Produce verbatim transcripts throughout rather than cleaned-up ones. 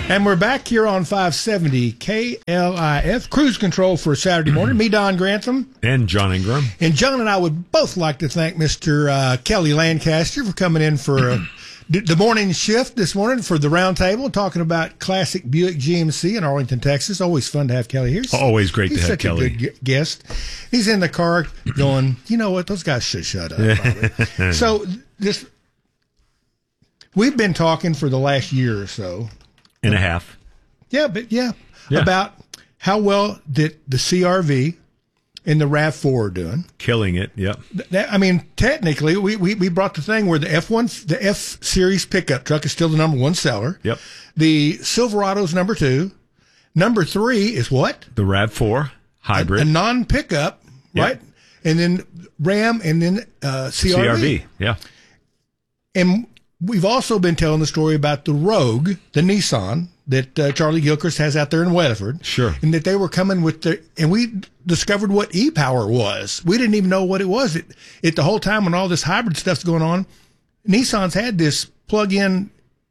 And we're back here on five seventy K L I F, Cruise Control for Saturday morning. Me, Don Grantham. And John Ingram. And John and I would both like to thank Mister Uh, Kelly Lancaster for coming in for uh, d- the morning shift this morning for the round table, talking about classic Buick G M C in Arlington, Texas. Always fun to have Kelly here. Always great He's to have such Kelly. a good gu- guest. He's in the car going, you know what, those guys should shut up. So this, we've been talking for the last year or so. And a half. Yeah, but yeah, Yeah. about how well did the C R V and the RAV four are doing. Killing it, yep. That, I mean, technically, we, we, we brought the thing where the F one, the F Series pickup truck is still the number one seller. Yep. The Silverado's number two. Number three is what? The RAV four hybrid. A, a non-pickup, Yep. right? And then Ram and then uh, C R V. C R V, yeah. And we've also been telling the story about the Rogue, the Nissan, that uh, Charlie Gilchrist has out there in Weatherford. Sure. And that they were coming with the, and we discovered what e-power was. We didn't even know what it was. It, it the whole time when all this hybrid stuff's going on, Nissan's had this plug-in,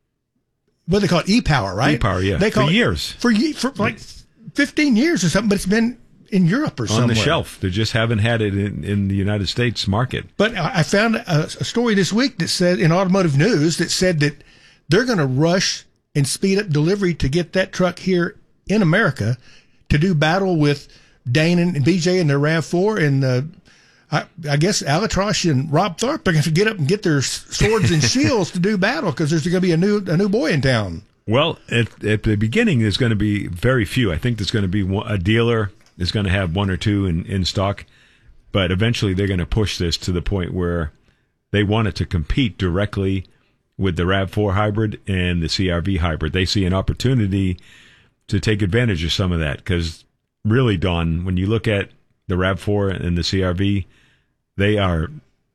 what they call it, e-power, right? E-power, yeah. They call For it- years. For, ye- for like fifteen years or something, but it's been in Europe or somewhere. On the shelf. They just haven't had it in, in the United States market. But I I found a, a story this week that said, in Automotive News, that said that they're going to rush and speed up delivery to get that truck here in America to do battle with Dane and B J and their RAV four and uh, I, I guess Alatrosh and Rob Tharp are going to get up and get their s- swords and shields to do battle because there's going to be a new a new boy in town. Well, at, at the beginning, there's going to be very few. I think there's going to be one, a dealer is going to have one or two in, in stock, but eventually they're going to push this to the point where they want it to compete directly with the RAV four hybrid and the C R V hybrid. They see an opportunity to take advantage of some of that because really, Don, when you look at the RAV four and the C R V, they are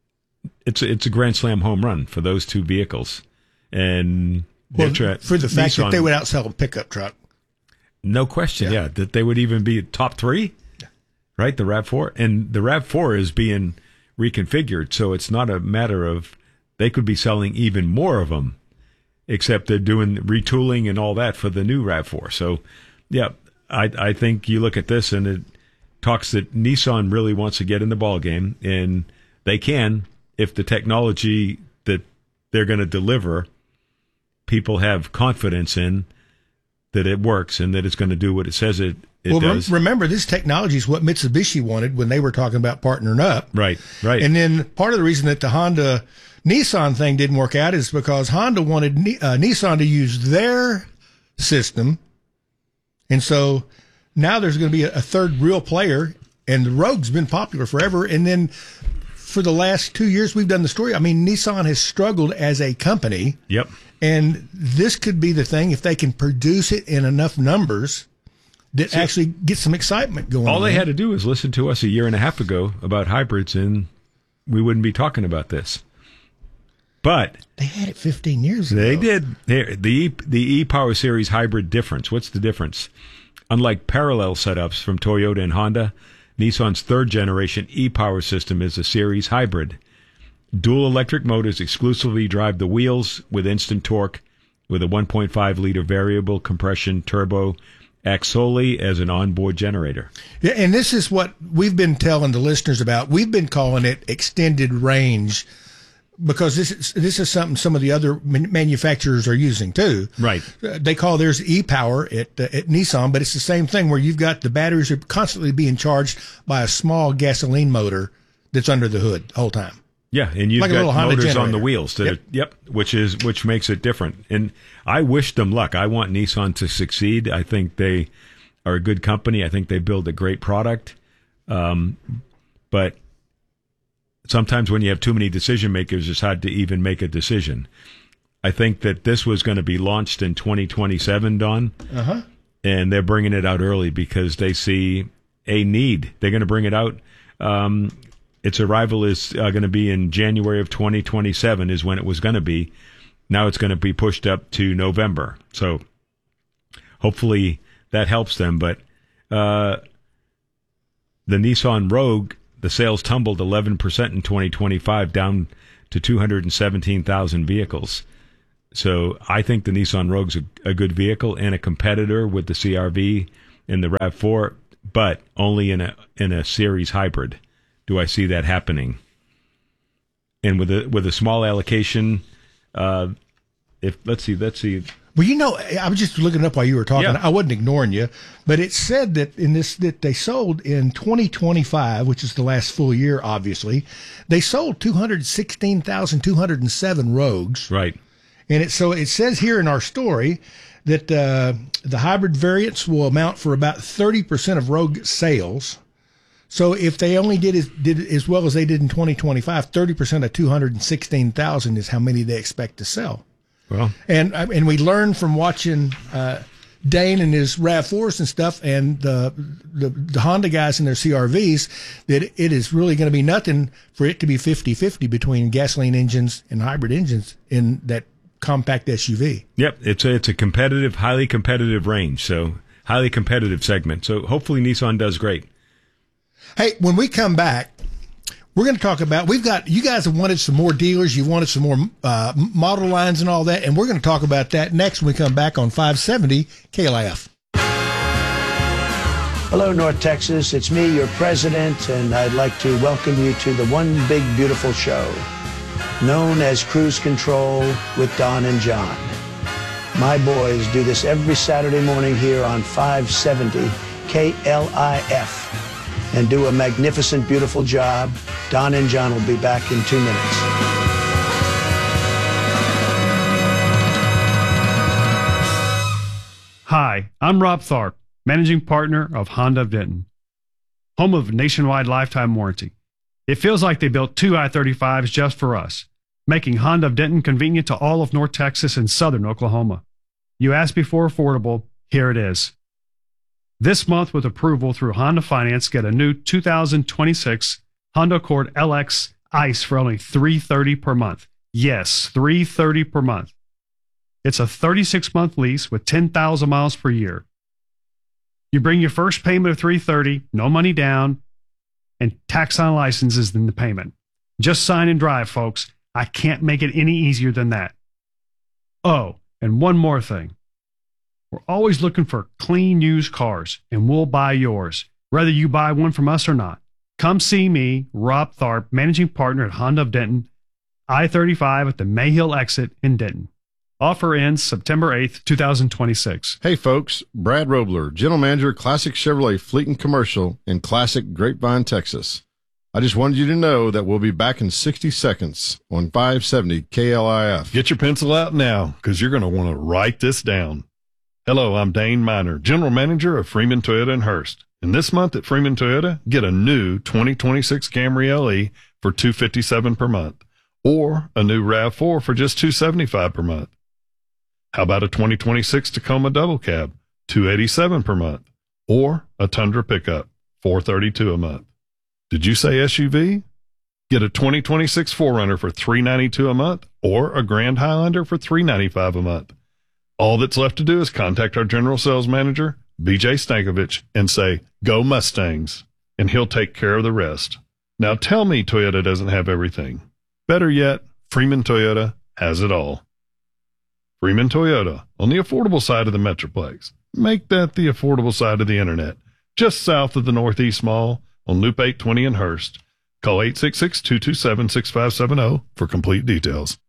it's it's a grand slam home run for those two vehicles. And Well, tra- for the fact Nissan, that they would outsell a pickup truck. no question, Yeah. yeah. that they would even be top three, right? The RAV four. And the RAV four is being reconfigured, so it's not a matter of they could be selling even more of them, except they're doing retooling and all that for the new RAV four. So, yeah, I I think you look at this and it talks that Nissan really wants to get in the ballgame, and they can if the technology that they're going to deliver, people have confidence in that it works and that it's going to do what it says it, it well, rem- does. remember, this technology is what Mitsubishi wanted when they were talking about partnering up. Right, right. And then part of the reason that the Honda Nissan thing didn't work out is because Honda wanted Ni- uh, Nissan to use their system. And so now there's going to be a, a third real player, and the Rogue's been popular forever. And then for the last two years we've done the story, I mean, Nissan has struggled as a company. Yep. And this could be the thing if they can produce it in enough numbers that See, actually get some excitement going on. All they had to do was listen to us a year and a half ago about hybrids, and we wouldn't be talking about this. But They had it fifteen years ago. they did. Here, the E- the e-Power Series hybrid difference. What's the difference? Unlike parallel setups from Toyota and Honda, Nissan's third generation e-Power system is a series hybrid. Dual electric motors exclusively drive the wheels with instant torque, with a one point five liter variable compression turbo acts solely as an onboard generator. Yeah, and this is what we've been telling the listeners about. We've been calling it extended range because this is this is something some of the other man- manufacturers are using too. Right. Uh, they call theirs e-power at uh, at Nissan, but it's the same thing where you've got the batteries are constantly being charged by a small gasoline motor that's under the hood the whole time. Yeah, and you've Like a little got Honda motors on generator. the wheels. That Yep. are, yep, which is which makes it different. And I wish them luck. I want Nissan to succeed. I think they are a good company. I think they build a great product. Um, but sometimes when you have too many decision makers, it's hard to even make a decision. I think that this was going to be launched in twenty twenty-seven, Don, Uh-huh. and they're bringing it out early because they see a need. They're going to bring it out. Um, its arrival is uh, going to be in January of twenty twenty-seven is when it was going to be. Now it's going to be pushed up to November. So hopefully that helps them. But uh, the Nissan Rogue, the sales tumbled eleven percent in twenty twenty-five, down to two hundred seventeen thousand vehicles. So I think the Nissan Rogue's a, a good vehicle and a competitor with the C R V and the RAV four, but only in a in a series hybrid. Do I see that happening? And with a with a small allocation, uh, if let's see, let's see. Well, you know, I was just looking up while you were talking. Yeah. I wasn't ignoring you, but it said that in this that they sold in twenty twenty-five, which is the last full year, obviously, they sold two hundred sixteen thousand two hundred seven Rogues. Right. And it so it says here in our story that uh, the hybrid variants will amount for about thirty percent of Rogue sales. So if they only did as did as well as they did in twenty twenty-five, thirty percent of two hundred sixteen thousand is how many they expect to sell. Well, and and we learned from watching uh, Dane and his RAV fours and stuff, and the, the the Honda guys in their C R Vs, that it is really going to be nothing for it to be fifty-fifty between gasoline engines and hybrid engines in that compact S U V. Yep, it's a, it's a competitive, highly competitive range, so highly competitive segment. So hopefully Nissan does great. Hey, when we come back, we're going to talk about, we've got, you guys have wanted some more dealers, you wanted some more uh, model lines and all that, and we're going to talk about that next when we come back on five seventy K L I F. Hello, North Texas. It's me, your president, and I'd like to welcome you to the One Big Beautiful Show, known as Cruise Control with Don and John. My boys do this every Saturday morning here on five seventy K L I F. And do a magnificent, beautiful job. Don and John will be back in two minutes. Hi, I'm Rob Tharp, managing partner of Honda of Denton, home of nationwide lifetime warranty. It feels like they built two I thirty-fives just for us, making Honda of Denton convenient to all of North Texas and southern Oklahoma. You asked me for affordable, here it is. This month, with approval through Honda Finance, get a new two thousand twenty-six Honda Accord L X ICE for only three hundred thirty dollars per month. Yes, three hundred thirty dollars per month. It's a thirty-six month lease with ten thousand miles per year. You bring your first payment of three hundred thirty dollars, no money down, and tax on licenses in the payment. Just sign and drive, folks. I can't make it any easier than that. Oh, and one more thing. We're always looking for clean used cars, and we'll buy yours, whether you buy one from us or not. Come see me, Rob Tharp, managing partner at Honda of Denton, I thirty-five at the Mayhill exit in Denton. Offer ends September eighth, twenty twenty-six. Hey folks, Brad Robler, General Manager, Classic Chevrolet Fleet and Commercial in Classic Grapevine, Texas. I just wanted you to know that we'll be back in sixty seconds on five seventy K L I F. Get your pencil out now, because you're going to want to write this down. Hello, I'm Dane Miner, General Manager of Freeman Toyota in Hurst. And this month at Freeman Toyota, get a new twenty twenty-six Camry L E for two hundred fifty-seven dollars per month, or a new RAV four for just two hundred seventy-five dollars per month. How about a twenty twenty-six Tacoma Double Cab, two hundred eighty-seven dollars per month, or a Tundra Pickup, four hundred thirty-two dollars a month. Did you say S U V? Get a twenty twenty-six four runner for three hundred ninety-two dollars a month, or a Grand Highlander for three hundred ninety-five dollars a month. All that's left to do is contact our General Sales Manager, B J Stankovich, and say, "Go Mustangs," and he'll take care of the rest. Now tell me Toyota doesn't have everything. Better yet, Freeman Toyota has it all. Freeman Toyota, on the affordable side of the Metroplex. Make that the affordable side of the internet. Just south of the Northeast Mall on Loop eight twenty in Hurst. Call eight six six, two two seven, six five seven zero for complete details.